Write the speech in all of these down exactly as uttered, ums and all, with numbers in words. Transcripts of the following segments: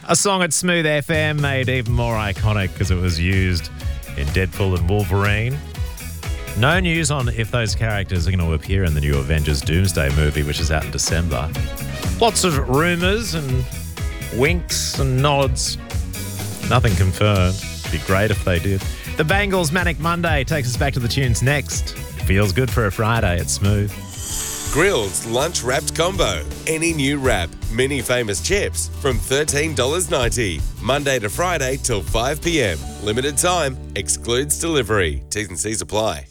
A song at Smooth F M made even more iconic because it was used in Deadpool and Wolverine. No news on if those characters are going to appear in the new Avengers Doomsday movie, which is out in December. Lots of rumours and winks and nods. Nothing confirmed. It'd be great if they did. The Bangles' Manic Monday takes us back to the tunes next. Feels good for a Friday at Smooth. Grill's Lunch Wrapped Combo. Any new wrap, mini famous chips from thirteen dollars ninety. Monday to Friday till five p.m. Limited time. Excludes delivery. T's and C's apply.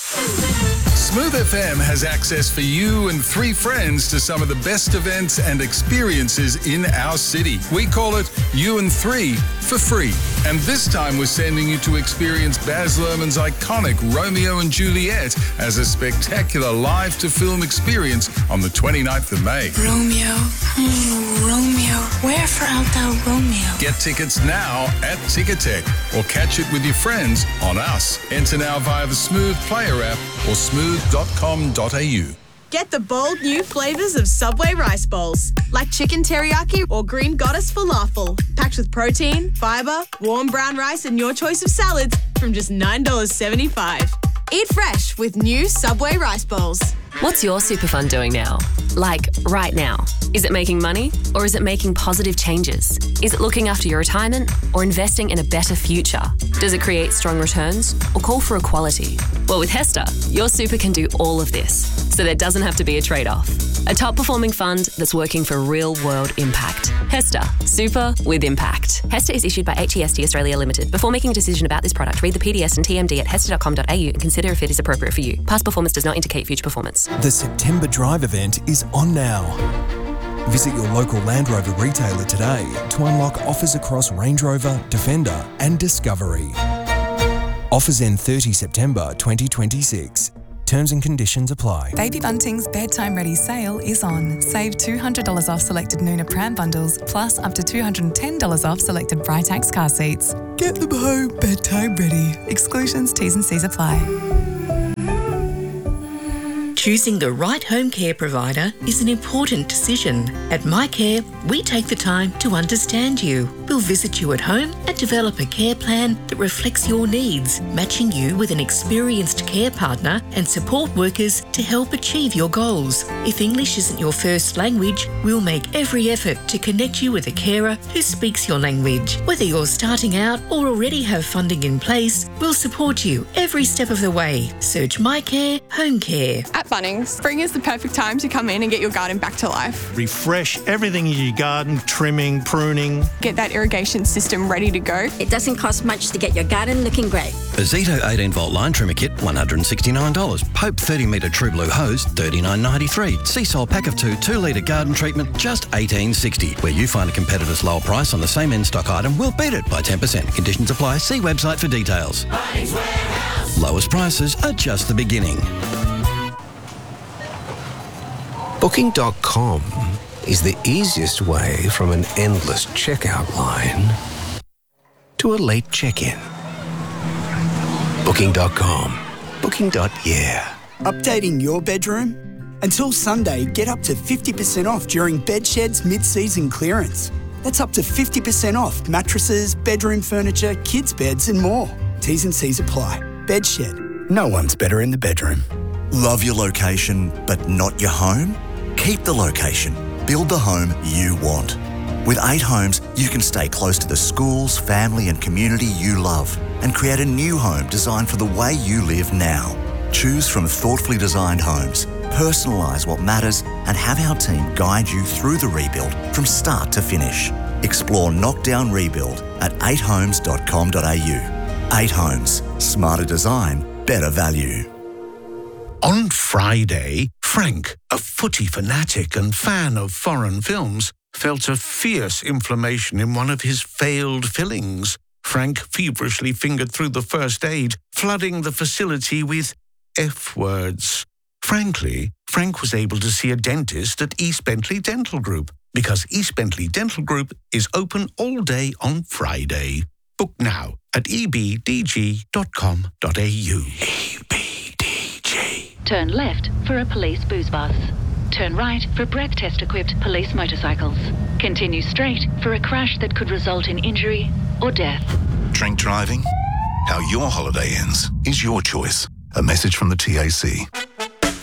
Smooth F M has access for you and three friends to some of the best events and experiences in our city. We call it You and Three for free. And this time we're sending you to experience Baz Luhrmann's iconic Romeo and Juliet as a spectacular live-to-film experience on the twenty-ninth of May. Romeo, oh, Romeo, wherefore art thou Romeo? Get tickets now at Ticketek or catch it with your friends on us. Enter now via the Smooth Player app or smooth dot com dot a u. Get the bold new flavours of Subway rice bowls, like chicken teriyaki or green goddess falafel, packed with protein, fibre, warm brown rice and your choice of salads from just nine dollars seventy-five. Eat fresh with new Subway rice bowls. What's your super fund doing now? Like, right now? Is it making money or is it making positive changes? Is it looking after your retirement or investing in a better future? Does it create strong returns or call for equality? Well, with Hester, your super can do all of this, so there doesn't have to be a trade-off. A top-performing fund that's working for real-world impact. Hester, super with impact. Hester is issued by H E S T Australia Limited. Before making a decision about this product, read the P D S and T M D at hester dot com dot a u and consider if it is appropriate for you. Past performance does not indicate future performance. The September Drive event is on now. Visit your local Land Rover retailer today to unlock offers across Range Rover, Defender and Discovery. Offers end thirtieth September twenty twenty-six. Terms and conditions apply. Baby Bunting's Bedtime Ready sale is on. Save two hundred dollars off selected Nuna pram bundles, plus up to two hundred ten dollars off selected Britax car seats. Get them home bedtime ready. Exclusions, T's and C's apply. Choosing the right home care provider is an important decision. At MyCare, we take the time to understand you. We'll visit you at home and develop a care plan that reflects your needs, matching you with an experienced care partner and support workers to help achieve your goals. If English isn't your first language, we'll make every effort to connect you with a carer who speaks your language. Whether you're starting out or already have funding in place, we'll support you every step of the way. Search MyCare Home Care. At Bunnings, spring is the perfect time to come in and get your garden back to life. Refresh everything in your garden, trimming, pruning. Get that irrigation system ready to go. It doesn't cost much to get your garden looking great. A Zito eighteen volt line trimmer kit, one hundred sixty-nine dollars. Pope thirty metre True Blue hose, thirty-nine ninety-three. Seasol pack of two, two litre garden treatment, just eighteen sixty. Where you find a competitor's lower price on the same in-stock item, we'll beat it by ten percent. Conditions apply. See website for details. Lowest prices are just the beginning. Booking dot com is the easiest way from an endless checkout line to a late check-in. Booking dot com. Booking. Yeah. Updating your bedroom? Until Sunday, get up to fifty percent off during Bedshed's mid-season clearance. That's up to fifty percent off mattresses, bedroom furniture, kids' beds and more. T's and C's apply. Bedshed. No one's better in the bedroom. Love your location, but not your home? Keep the location. Build the home you want. With eight homes, you can stay close to the schools, family and community you love and create a new home designed for the way you live now. Choose from thoughtfully designed homes, personalise what matters and have our team guide you through the rebuild from start to finish. Explore Knockdown Rebuild at eight homes dot com dot a u. eight Homes. Smarter design, better value. On Friday, Frank, a footy fanatic and fan of foreign films, felt a fierce inflammation in one of his failed fillings. Frank feverishly fingered through the first aid, flooding the facility with F-words. Frankly, Frank was able to see a dentist at East Bentley Dental Group, because East Bentley Dental Group is open all day on Friday. Book now at e b d g dot com dot a u. Turn left for a police booze bus. Turn right for breath test equipped police motorcycles. Continue straight for a crash that could result in injury or death. Drink driving? How your holiday ends is your choice. A message from the T A C.